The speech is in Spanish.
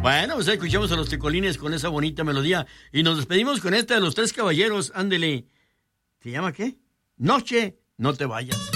Bueno, pues escuchamos a los Tecolines con esa bonita melodía y nos despedimos con esta de los Tres Caballeros. Ándele. ¿Se llama qué? Noche, no te vayas.